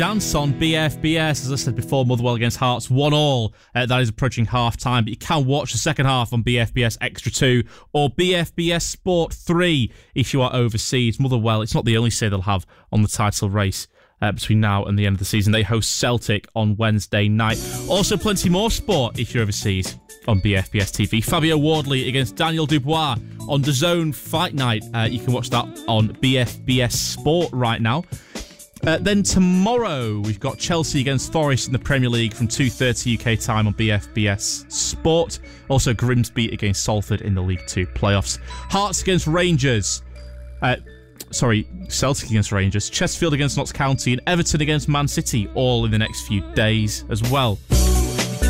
Dance on BFBS, as I said before, Motherwell against Hearts 1-1. That is approaching half-time, but you can watch the second half on BFBS Extra 2 or BFBS Sport 3 if you are overseas. Motherwell, it's not the only say they'll have on the title race between now and the end of the season. They host Celtic on Wednesday night. Also, plenty more sport if you're overseas on BFBS TV. Fabio Wardley against Daniel Dubois on DAZN Fight Night. You can watch that on BFBS Sport right now. Then tomorrow, we've got Chelsea against Forest in the Premier League from 2:30 UK time on BFBS Sport. Also, Grimsby against Salford in the League 2 playoffs. Hearts against Rangers. Celtic against Rangers. Chesterfield against Notts County and Everton against Man City, all in the next few days as well.